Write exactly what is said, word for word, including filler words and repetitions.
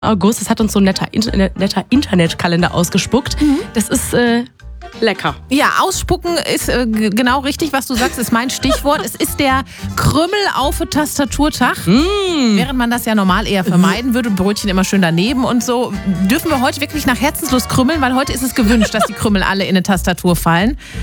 August. Das hat uns so ein netter, netter Internetkalender ausgespuckt. Mhm. Das ist äh, lecker. Ja, ausspucken ist äh, genau richtig, was du sagst, ist mein Stichwort. Es ist der Krümmel auf Tastaturtag. Mm. Während man das ja normal eher vermeiden würde, Brötchen immer schön daneben und so, dürfen wir heute wirklich nach Herzenslust krümmeln, weil heute ist es gewünscht, dass die Krümmel alle in eine Tastatur fallen.